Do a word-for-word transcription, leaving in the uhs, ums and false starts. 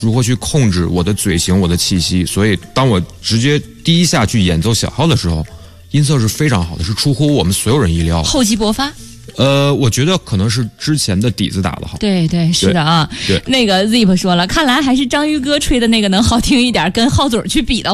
如何去控制我的嘴型、我的气息。所以当我直接第一下去演奏小号的时候，音色是非常好的，是出乎我们所有人意料。 厚积薄发。 呃，我觉得可能是之前的底子打得好。 对对，是的啊。 对，对那个 Zip 说了，看来还是章鱼哥吹的那个能好听一点，跟号嘴去比的